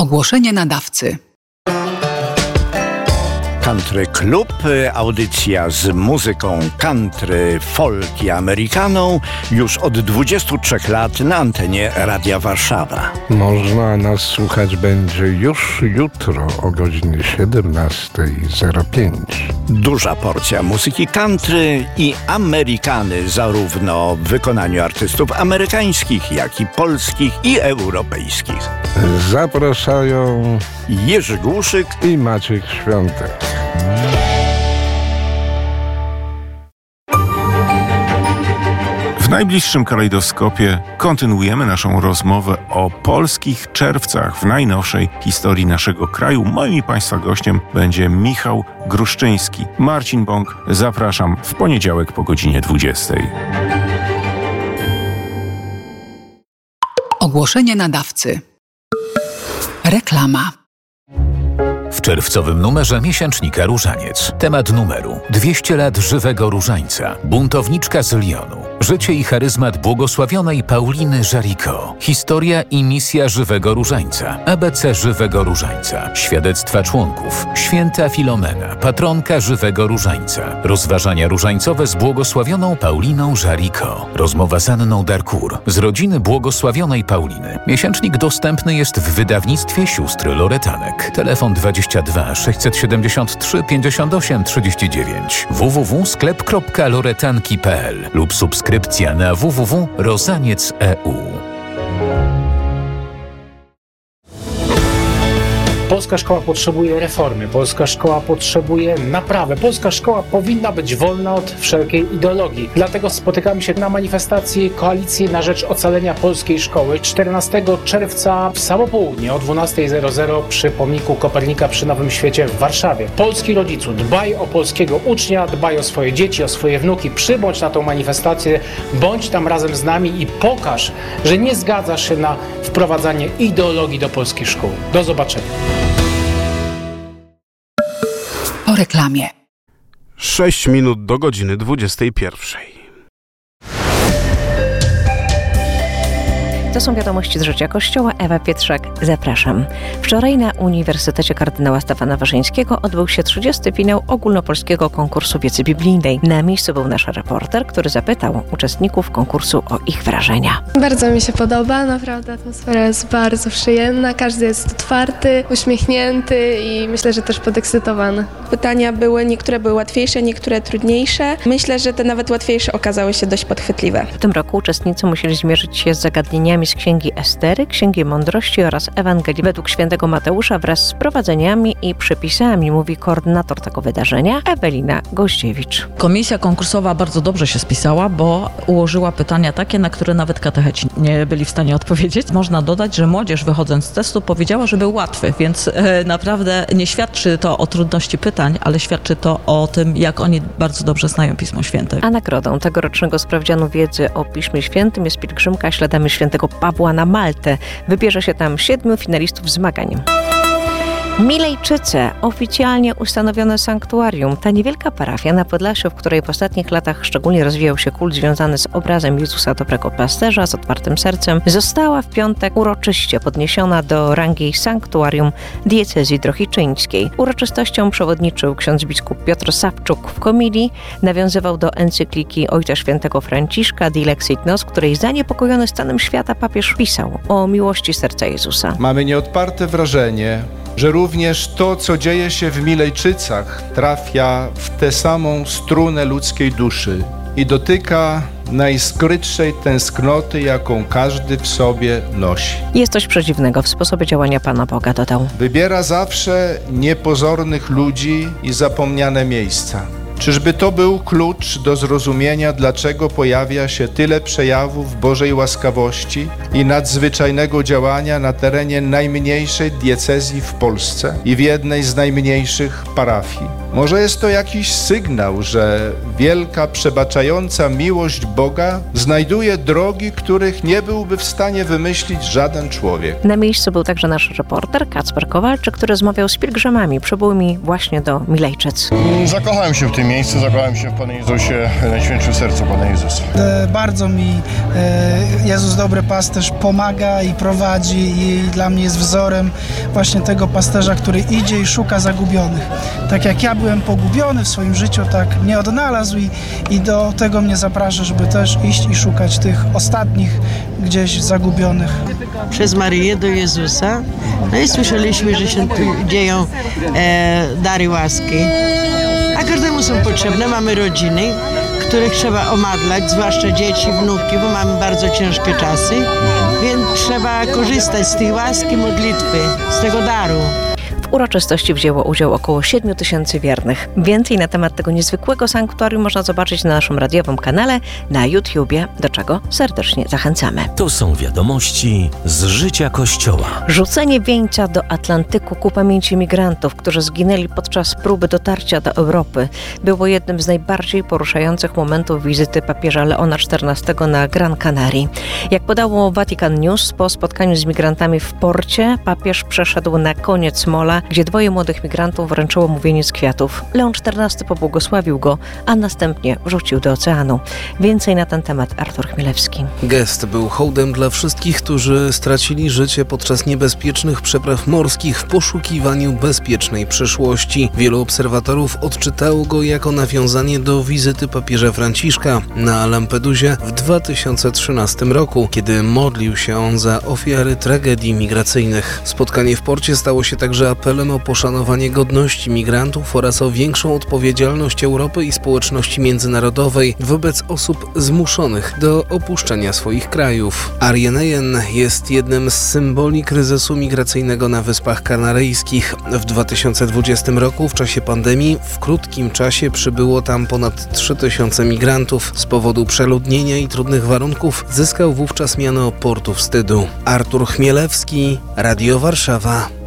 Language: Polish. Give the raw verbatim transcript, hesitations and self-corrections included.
Ogłoszenie nadawcy. Country Club, audycja z muzyką country, folk i amerykaną już od dwudziestu trzech lat na antenie Radia Warszawa. Można nas słuchać będzie już jutro o godzinie siedemnasta zero pięć. Duża porcja muzyki country i amerykany, zarówno w wykonaniu artystów amerykańskich, jak i polskich i europejskich. Zapraszają Jerzy Głuszyk i Maciek Świątek. W najbliższym kalejdoskopie kontynuujemy naszą rozmowę o polskich czerwcach w najnowszej historii naszego kraju. Moim i Państwa gościem będzie Michał Gruszczyński. Marcin Bąk, zapraszam w poniedziałek po godzinie dwudziestej. Ogłoszenie nadawcy. Reklama. W czerwcowym numerze miesięcznika Różaniec. Temat numeru: dwieście lat żywego różańca. Buntowniczka z Lyonu. Życie i charyzmat błogosławionej Pauliny Jaricot. Historia i misja żywego różańca. A B C żywego różańca. Świadectwa członków. Święta Filomena, patronka żywego różańca. Rozważania różańcowe z błogosławioną Pauliną Jaricot. Rozmowa z Anną Darcourt z rodziny błogosławionej Pauliny. Miesięcznik dostępny jest w wydawnictwie sióstr Loretanek. Telefon dwadzieścia dwa sześćset siedemdziesiąt trzy pięćdziesiąt osiem trzydzieści dziewięć w w w kropka sklep kropka loretanki kropka p l lub subskrypcja na w w w kropka rozaniec kropka e u. Polska szkoła potrzebuje reformy, polska szkoła potrzebuje naprawy, polska szkoła powinna być wolna od wszelkiej ideologii. Dlatego spotykamy się na manifestacji Koalicji na rzecz ocalenia polskiej szkoły czternastego czerwca w samo południe o dwunasta zero zero przy pomniku Kopernika przy Nowym Świecie w Warszawie. Polski rodzicu, dbaj o polskiego ucznia, dbaj o swoje dzieci, o swoje wnuki, przybądź na tą manifestację, bądź tam razem z nami i pokaż, że nie zgadzasz się na wprowadzanie ideologii do polskich szkół. Do zobaczenia. Po reklamie. Sześć minut do godziny dwudziestej pierwszej. To są wiadomości z życia Kościoła. Ewa Pietrzak, zapraszam. Wczoraj na Uniwersytecie Kardynała Stefana Wyszyńskiego odbył się trzydziesty finał ogólnopolskiego konkursu wiedzy biblijnej. Na miejscu był nasz reporter, który zapytał uczestników konkursu o ich wrażenia. Bardzo mi się podoba, naprawdę atmosfera jest bardzo przyjemna, każdy jest otwarty, uśmiechnięty i myślę, że też podekscytowany. Pytania były, niektóre były łatwiejsze, niektóre trudniejsze. Myślę, że te nawet łatwiejsze okazały się dość podchwytliwe. W tym roku uczestnicy musieli zmierzyć się z zagadnieniami z Księgi Estery, Księgi Mądrości oraz Ewangelii według świętego Mateusza wraz z prowadzeniami i przepisami, mówi koordynator tego wydarzenia Ewelina Goździewicz. Komisja konkursowa bardzo dobrze się spisała, bo ułożyła pytania takie, na które nawet katecheci nie byli w stanie odpowiedzieć. Można dodać, że młodzież wychodząc z testu powiedziała, że był łatwy, więc e, naprawdę nie świadczy to o trudności pytań, ale świadczy to o tym, jak oni bardzo dobrze znają Pismo Święte. A nagrodą tegorocznego sprawdzianu wiedzy o Piśmie Świętym jest pielgrzymka śladami świętego Pawła na Maltę. Wybierze się tam siedmiu finalistów zmagań. Milejczyce, oficjalnie ustanowione sanktuarium. Ta niewielka parafia na Podlasiu, w której w ostatnich latach szczególnie rozwijał się kult związany z obrazem Jezusa Dobrego Pasterza z otwartym sercem, została w piątek uroczyście podniesiona do rangi sanktuarium diecezji drohiczyńskiej. Uroczystością przewodniczył ksiądz biskup Piotr Sawczuk. W homilii nawiązywał do encykliki Ojca Świętego Franciszka Dilexit Nos, której zaniepokojony stanem świata papież pisał o miłości serca Jezusa. Mamy nieodparte wrażenie, że również to, co dzieje się w Milejczycach, trafia w tę samą strunę ludzkiej duszy i dotyka najskrytszej tęsknoty, jaką każdy w sobie nosi. Jest coś przedziwnego w sposobie działania Pana Boga, dodał. Wybiera zawsze niepozornych ludzi i zapomniane miejsca. Czyżby to był klucz do zrozumienia, dlaczego pojawia się tyle przejawów Bożej łaskawości i nadzwyczajnego działania na terenie najmniejszej diecezji w Polsce i w jednej z najmniejszych parafii? Może jest to jakiś sygnał, że wielka, przebaczająca miłość Boga znajduje drogi, których nie byłby w stanie wymyślić żaden człowiek. Na miejscu był także nasz reporter Kacper Kowalczyk, który rozmawiał z pielgrzymami przybyłymi właśnie do Milejczyc. Zakochałem się w tym miejscu, zakochałem się w Panu Jezusie, Najświętszym Sercu Pana Jezusa. Bardzo mi Jezus Dobry Pasterz pomaga i prowadzi i dla mnie jest wzorem właśnie tego pasterza, który idzie i szuka zagubionych. Tak jak ja byłem pogubiony w swoim życiu, tak mnie odnalazł i, i do tego mnie zaprasza, żeby też iść i szukać tych ostatnich gdzieś zagubionych. Przez Maryję do Jezusa. No i słyszeliśmy, że się tu dzieją e, dary łaski. A każdemu są potrzebne. Mamy rodziny, których trzeba omadlać, zwłaszcza dzieci, wnuki, bo mamy bardzo ciężkie czasy. Więc trzeba korzystać z tej łaski modlitwy, z tego daru. W uroczystości wzięło udział około siedmiu tysięcy wiernych. Więcej na temat tego niezwykłego sanktuarium można zobaczyć na naszym radiowym kanale na YouTubie, do czego serdecznie zachęcamy. To są wiadomości z życia Kościoła. Rzucenie wieńca do Atlantyku ku pamięci migrantów, którzy zginęli podczas próby dotarcia do Europy, było jednym z najbardziej poruszających momentów wizyty papieża Leona czternastego na Gran Canaria. Jak podało Vatican News, po spotkaniu z migrantami w porcie papież przeszedł na koniec mola, gdzie dwoje młodych migrantów wręczyło mu wieniec kwiatów. Leon czternasty pobłogosławił go, a następnie wrzucił do oceanu. Więcej na ten temat Artur Chmielewski. Gest był hołdem dla wszystkich, którzy stracili życie podczas niebezpiecznych przepraw morskich w poszukiwaniu bezpiecznej przyszłości. Wielu obserwatorów odczytało go jako nawiązanie do wizyty papieża Franciszka na Lampedusie w dwa tysiące trzynastym roku, kiedy modlił się on za ofiary tragedii migracyjnych. Spotkanie w porcie stało się także apelem o poszanowanie godności migrantów oraz o większą odpowiedzialność Europy i społeczności międzynarodowej wobec osób zmuszonych do opuszczenia swoich krajów. Arjenejen jest jednym z symboli kryzysu migracyjnego na Wyspach Kanaryjskich. W dwa tysiące dwudziestym roku w czasie pandemii w krótkim czasie przybyło tam ponad trzy tysiące migrantów. Z powodu przeludnienia i trudnych warunków zyskał wówczas miano portu wstydu. Artur Chmielewski, Radio Warszawa.